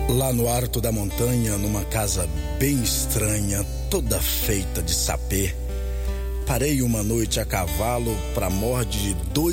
Lá no alto da montanha, numa casa bem estranha, toda feita de sapê, parei uma noite a cavalo pra morte de 2